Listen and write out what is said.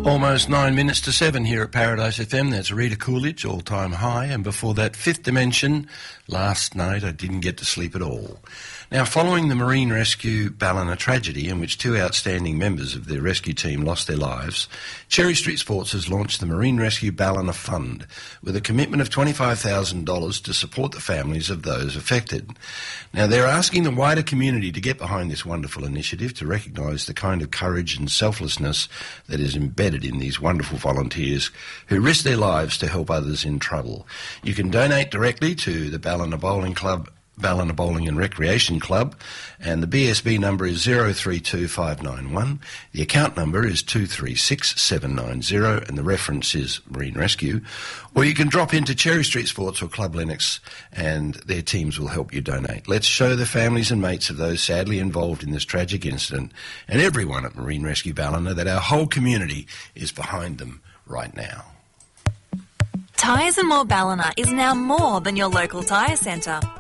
Almost 9 minutes to 7 here at Paradise FM. That's Rita Coolidge, all-time high. And before that, Fifth Dimension, Last Night I Didn't Get to Sleep at All. Now, following the Marine Rescue Ballina tragedy, in which two outstanding members of their rescue team lost their lives, Cherry Street Sports has launched the Marine Rescue Ballina Fund with a commitment of $25,000 to support the families of those affected. Now, they're asking the wider community to get behind this wonderful initiative to recognise the kind of courage and selflessness that is embedded in these wonderful volunteers who risk their lives to help others in trouble. You can donate directly to the Ballina Bowling Club, Ballina Bowling and Recreation Club, and the BSB number is 032591. The account number is 236790, and the reference is Marine Rescue. Or you can drop into Cherry Street Sports or Club Lennox, and their teams will help you donate. Let's show the families and mates of those sadly involved in this tragic incident, and everyone at Marine Rescue Ballina, that our whole community is behind them right now. Tyres and More Ballina is now more than your local tyre centre.